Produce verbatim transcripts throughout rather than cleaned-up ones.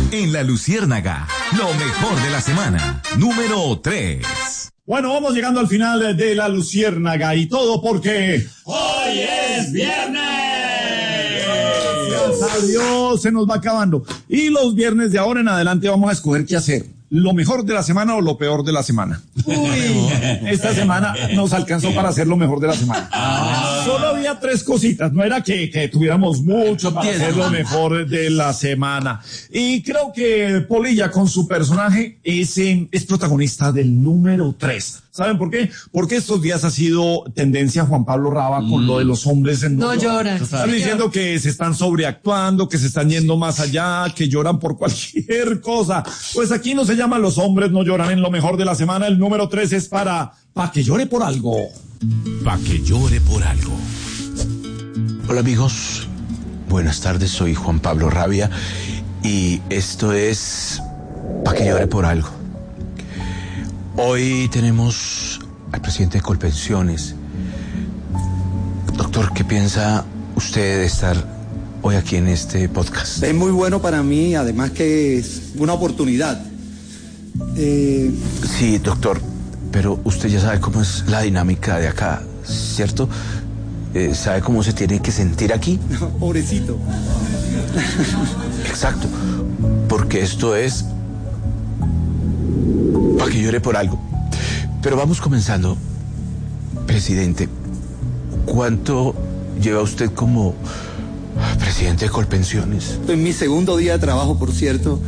En La Luciérnaga, lo mejor de la semana, número tres. Bueno, vamos llegando al final de La Luciérnaga y todo porque ¡hoy es viernes! Gracias a Dios, se nos va acabando. Y los viernes de ahora en adelante vamos a escoger qué hacer. Lo mejor de la semana o lo peor de la semana. Uy, esta semana nos alcanzó para hacer lo mejor de la semana. Ah. Solo había tres cositas, no era que, que tuviéramos mucho para hacer lo mejor de la semana. Y creo que Polilla con su personaje es, es protagonista del número tres. ¿Saben por qué? Porque estos días ha sido tendencia Juan Pablo Raba con mm. lo de los hombres en no lloran. Están diciendo que se están sobreactuando, que se están yendo más allá, que lloran por cualquier cosa. Pues aquí no se llama Los hombres no lloran en lo mejor de la semana. El número tres es para Pa' que llore por algo. Pa' que llore por algo. Hola amigos, buenas tardes, soy Juan Pablo Rabia y esto es Pa' que llore por algo. Hoy tenemos al presidente de Colpensiones. Doctor, ¿qué piensa usted de estar hoy aquí en este podcast? Es muy bueno para mí, además que es una oportunidad. Eh... Sí, doctor, pero usted ya sabe cómo es la dinámica de acá, ¿cierto? Eh, ¿Sabe cómo se tiene que sentir aquí? No, pobrecito. Exacto, porque esto es para que llore por algo. Pero vamos comenzando. Presidente, ¿cuánto lleva usted como presidente de Colpensiones? En mi segundo día de trabajo, por cierto.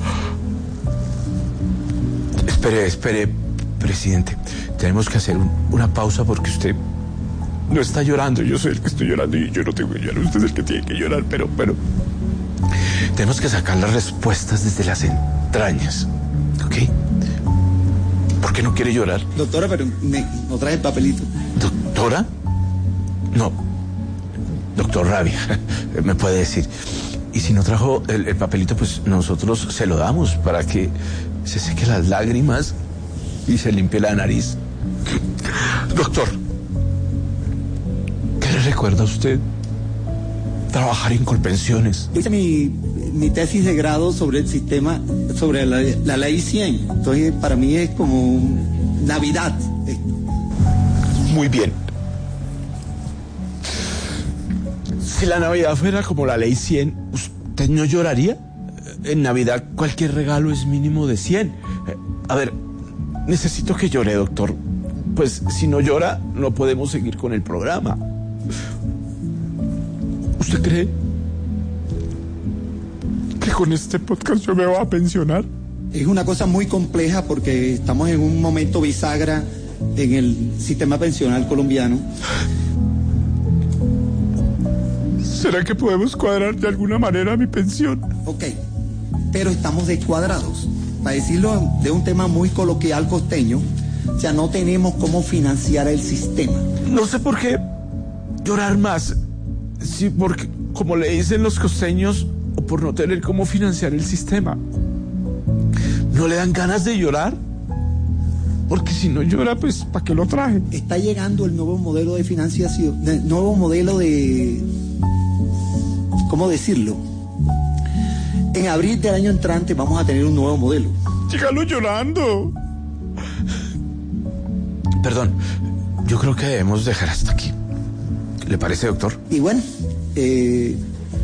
Espere, espere, presidente. Tenemos que hacer un, una pausa porque usted no está llorando. Yo soy el que estoy llorando y yo no tengo que llorar. Usted es el que tiene que llorar, pero, pero... tenemos que sacar las respuestas desde las entrañas, ¿ok? ¿Por qué no quiere llorar? Doctora, pero me, no trae el papelito. ¿Doctora? No. Doctor Rabia, me puede decir. Y si no trajo el, el papelito, pues nosotros se lo damos para que se seque las lágrimas y se limpie la nariz. Doctor, ¿qué le recuerda a usted trabajar en Colpensiones? Hice mi, mi tesis de grado sobre el sistema, sobre la, la ley cien. Entonces, para mí es como Navidad. Muy bien. Si la Navidad fuera como la ley cien, ¿usted no lloraría? En Navidad cualquier regalo es mínimo de cien. A ver, necesito que llore, doctor. Pues si no llora, no podemos seguir con el programa. ¿Usted cree que con este podcast yo me voy a pensionar? Es una cosa muy compleja porque estamos en un momento bisagra en el sistema pensional colombiano. ¿Será que podemos cuadrar de alguna manera mi pensión? Ok, pero estamos descuadrados. Para decirlo de un tema muy coloquial costeño, o sea, no tenemos cómo financiar el sistema. No sé por qué llorar más. Sí, porque, como le dicen los costeños, o por no tener cómo financiar el sistema. ¿No le dan ganas de llorar? Porque si no llora, pues, ¿para qué lo traje? Está llegando el nuevo modelo de financiación, el nuevo modelo de... ¿cómo decirlo? En abril del año entrante vamos a tener un nuevo modelo. Sígalo llorando. Perdón, yo creo que debemos dejar hasta aquí. ¿Le parece, doctor? Y bueno, eh,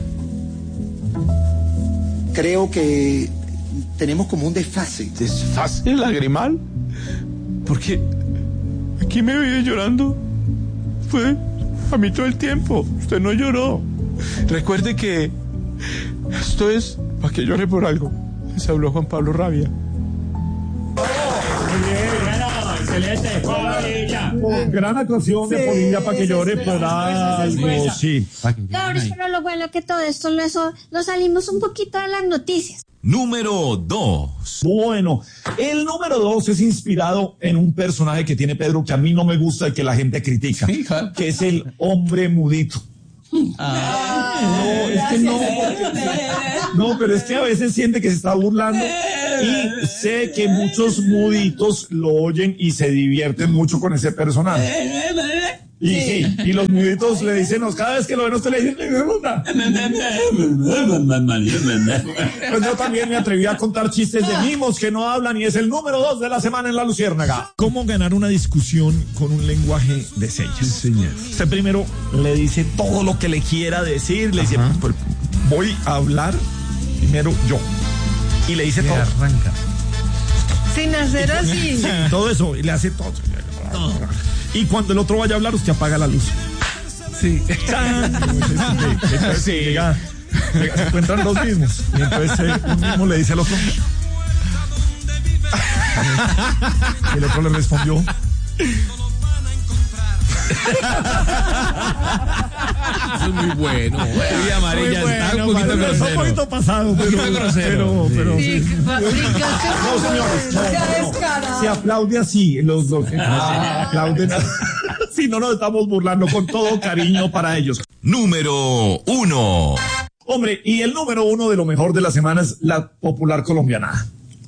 creo que tenemos como un desfase. ¿Desfase lagrimal? Porque aquí me veía llorando. Fue a mí todo el tiempo. Usted no lloró. Recuerde que esto es para que llore por algo. Les habló Juan Pablo Rabia. Muy bien, bueno, excelente. Polilla. Oh, gran actuación de Polilla para que llore por algo. Sí. Claro, pero lo bueno que todo esto lo, eso, lo salimos un poquito de las noticias. Número dos. Bueno, el número dos es inspirado en un personaje que tiene Pedro que a mí no me gusta y que la gente critica, que es el hombre mudito. Ah, no, es que no, no, pero es que a veces siente que se está burlando y sé que muchos muditos lo oyen y se divierten mucho con ese personaje. Y sí, y los muditos le dicen, cada vez que lo ven a usted le dicen, pues yo también me atreví a contar chistes de mimos que no hablan y es el número dos de la semana en La Luciérnaga. ¿Cómo ganar una discusión con un lenguaje de señas? Señas. Usted primero le dice todo lo que le quiera decir, le dice, pues, voy a hablar primero yo. Y le dice y todo. Arranca. Sin hacer así. Sí, todo eso, y le hace todo. todo. Y cuando el otro vaya a hablar, usted apaga la luz. Sí. Entonces, sí. Llega, llega, se encuentran los mismos. Y entonces eh, un mismo le dice al otro. El otro le respondió. Eso es muy bueno. Uy, amarilla, muy está bueno, un poquito grosero. grosero. Un poquito pasado, pero, Un poquito grosero. pero, pero, Sí, sí. brincaste No, un señor, poco. no, Ya no, no. descarado. Se aplaude así, los dos. Ah, aplauden. Si no nos estamos burlando con todo cariño para ellos. Número uno. Hombre, y el número uno de lo mejor de la semana es la popular colombiana.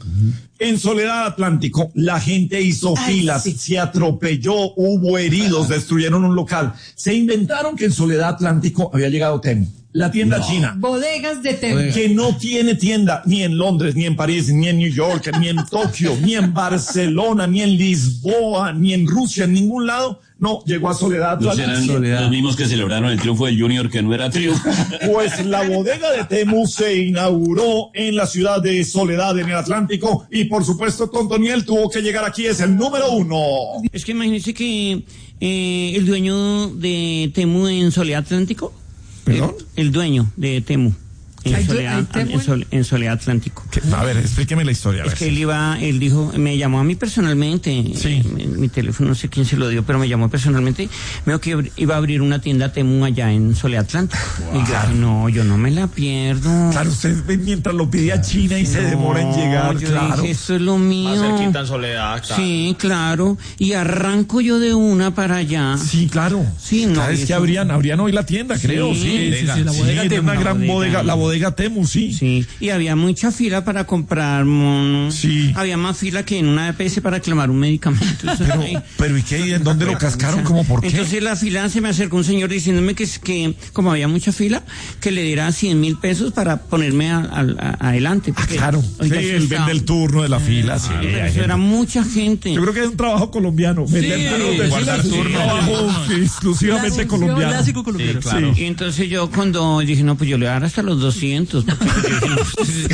En Soledad Atlántico, la gente hizo Ay, filas, sí. se atropelló, hubo heridos, destruyeron un local. Se inventaron que en Soledad Atlántico había llegado Temu, la tienda china. Bodegas de té. Que no tiene tienda ni en Londres, ni en París, ni en New York, ni en Tokio, ni en Barcelona, ni en Lisboa, ni en Rusia, en ningún lado. No, llegó a Soledad No Atlántico. serán los mismos que celebraron el triunfo del Junior, que no era triunfo. Pues la bodega de Temu se inauguró en la ciudad de Soledad, en el Atlántico, y por supuesto Tontoniel tuvo que llegar aquí, es el número uno. Es que imagínense que eh, el dueño de Temu en Soledad Atlántico, ¿Perdón? El, el dueño de Temu en ¿Hay du- Soledad, hay Temu en, Sol- en Soledad Atlántico. ¿Qué? A ver, explíqueme la historia. A Es ver. que él iba, él dijo, me llamó a mí personalmente, Sí. eh, mi, mi teléfono no sé quién se lo dio, pero me llamó personalmente, me dijo que abri- iba a abrir una tienda Temu allá en Soledad Atlántico. Y yo dije, no, yo no me la pierdo. Claro, usted ve mientras lo pide a China y se demora en llegar, yo claro. dije, esto es lo mío. en Soledad, claro. Sí, claro. Y arranco yo de una para allá. Sí, claro. Sí, no, ¿Sabes y que eso- abrían, abrían hoy la tienda, creo? Sí, Sí, sí, sí, la bodega sí, Temu, una la gran bodega. bodega, la bodega Temu, sí. Sí, y había mucha fila para comprar monos. Sí. Había más fila que en una E P S para reclamar un medicamento. Pero, pero ¿y qué? ¿En dónde lo cascaron? ¿Cómo por qué? Entonces la fila se me acercó un señor diciéndome que, es que como había mucha fila, que le diera cien mil pesos para ponerme a, a- a- adelante. Ah, porque, claro. Sí, oiga, eso el estaba- vende el turno de la fila, sí. Pero hay eso era gente. mucha gente. Yo creo que es un trabajo colombiano. Vender turnos de guardar fila, sí, turno. un trabajo sí, exclusivamente colombiano. Clásico colombiano. Sí, claro. Y entonces yo cuando dije, no, pues yo le voy a dar hasta los doscientos. Porque yo dije,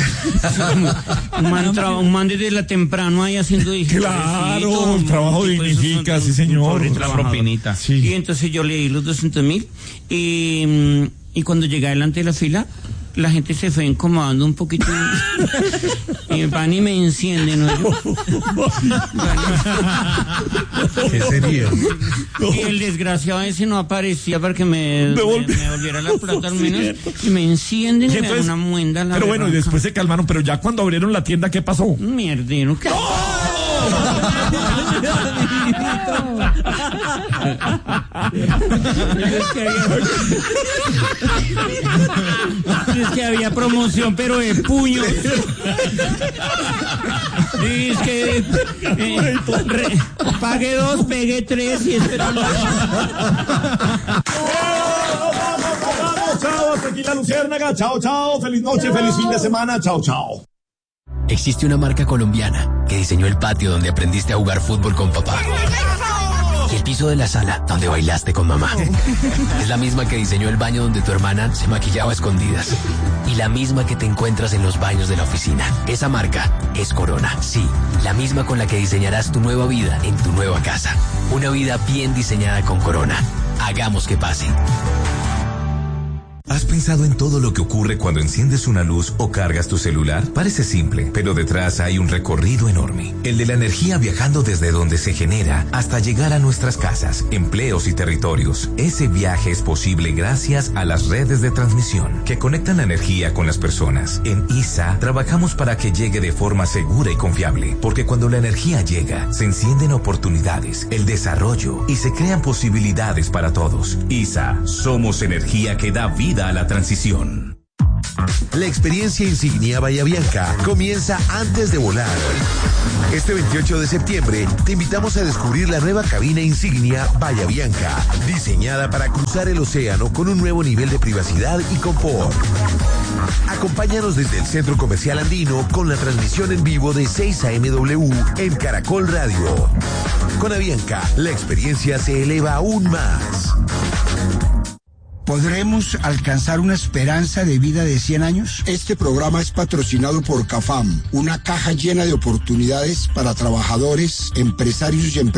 no, un, man traba- un man desde la temprano ahí haciendo... Dije, Claro, pobrecito, el trabajo y pues, dignifica, un- sí un señor. pobre La trabajador. propinita. Sí. Y entonces yo le di los doscientos mil y, mm, y cuando llegué adelante de la fila, la gente se fue incomodando un poquito y van y me encienden, ¿no? Yo- ¿Qué sería? Y el desgraciado ese no aparecía para que me, me, Devolvi- me volviera la plata al menos. Y me encienden y, Y me dan entonces- una muenda. La Pero bueno, y berraca. después se calmaron, pero ya cuando abrieron la tienda, ¿qué pasó? Un mierdero. ¿Qué? Es que había- es que había promoción, pero de puños. Y es que eh, re- pagué dos, pegué tres y esperando. Vamos, chao, hasta aquí La Luciérnaga, chao, chao, feliz noche, feliz fin de semana, chao, chao. Existe una marca colombiana que diseñó el patio donde aprendiste a jugar fútbol con papá. Y el piso de la sala donde bailaste con mamá. Es la misma que diseñó el baño donde tu hermana se maquillaba a escondidas. Y la misma que te encuentras en los baños de la oficina. Esa marca es Corona. Sí, la misma con la que diseñarás tu nueva vida en tu nueva casa. Una vida bien diseñada con Corona. Hagamos que pase. ¿Has pensado en todo lo que ocurre cuando enciendes una luz o cargas tu celular? Parece simple, pero detrás hay un recorrido enorme. El de la energía viajando desde donde se genera hasta llegar a nuestras casas, empleos y territorios. Ese viaje es posible gracias a las redes de transmisión que conectan la energía con las personas. En I S A trabajamos para que llegue de forma segura y confiable, porque cuando la energía llega, se encienden oportunidades, el desarrollo y se crean posibilidades para todos. I S A, somos energía que da vida a la transición. La experiencia Insignia Bahía Bianca comienza antes de volar. Este veintiocho de septiembre te invitamos a descubrir la nueva cabina Insignia Bahía Bianca, diseñada para cruzar el océano con un nuevo nivel de privacidad y confort. Acompáñanos desde el Centro Comercial Andino con la transmisión en vivo de seis a eme doble u en Caracol Radio. Con Avianca, la experiencia se eleva aún más. ¿Podremos alcanzar una esperanza de vida de cien años? Este programa es patrocinado por CAFAM, una caja llena de oportunidades para trabajadores, empresarios y empresarios.